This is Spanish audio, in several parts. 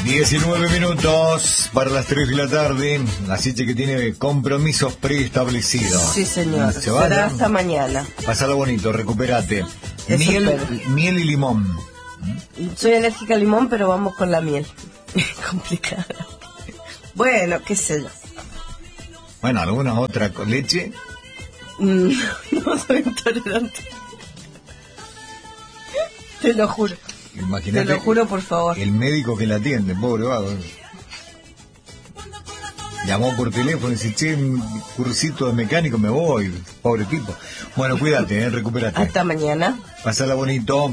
19 minutos para las 3 de la tarde. Así que tiene compromisos preestablecidos. Sí, señor. ¿Se va? Será hasta mañana. Pásalo bonito, recupérate. Eso espero. Miel y limón. Soy alérgica al limón, pero vamos con la miel. Complicado. Bueno, qué sé yo. Bueno, ¿alguna otra con leche? No soy intolerante. Te lo juro. Imagínate. Te lo juro, por favor. El médico que la atiende, pobre vago. Llamó por teléfono y dice, che, un cursito de mecánico, me voy. Pobre tipo. Bueno, cuídate, recupérate. Hasta mañana. Pasala bonito.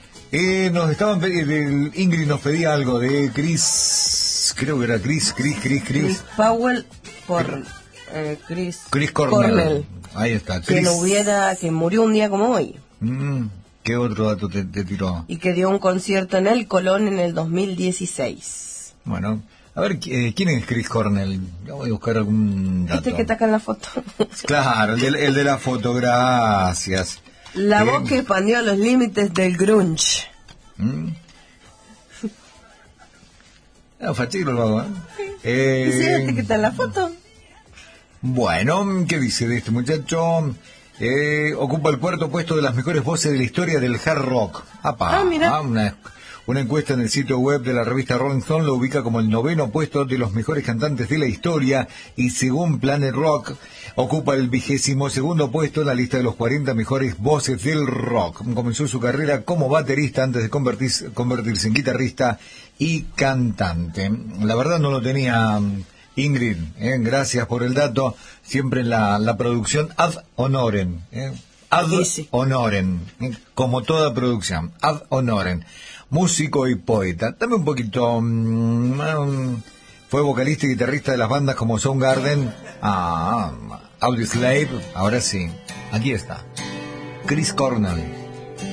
Ingrid nos pedía algo de Chris, creo que era Chris Powell por Chris Cornell. Ahí está. Chris. Que murió un día como hoy. ¿Qué otro dato te tiró? Y que dio un concierto en el Colón en el 2016. Bueno, a ver, ¿quién es Chris Cornell? Yo voy a buscar algún dato. Este que taca en la foto. Claro, el de la foto, gracias. La voz que expandió los límites del grunge. Fachero el vago, ¿Y si este que está en la foto? Bueno, ¿qué dice de este muchacho? Ocupa el cuarto puesto de las mejores voces de la historia del hard rock. Mira. Una encuesta en el sitio web de la revista Rolling Stone lo ubica como el 9º puesto de los mejores cantantes de la historia y según Planet Rock ocupa el 22º puesto en la lista de los 40 mejores voces del rock. Comenzó su carrera como baterista antes de convertirse en guitarrista y cantante. La verdad no lo tenía Ingrid, gracias por el dato, siempre en la producción ad honorem, ad honorem, como toda producción, ad honorem. Músico y poeta. Dame un poquito. Fue vocalista y guitarrista de las bandas como Soundgarden, Audioslave. Ahora sí, aquí está. Chris Cornell.